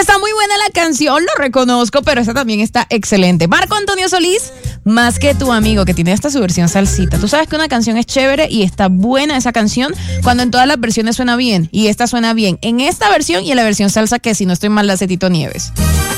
está muy buena la canción, lo reconozco, pero esta también está excelente. Marco Antonio Solís, Más que tu amigo, que tiene hasta su versión salsita. Tú sabes que una canción es chévere y está buena esa canción cuando en todas las versiones suena bien. Y esta suena bien en esta versión y en la versión salsa, que si no estoy mal la hace Tito Nieves.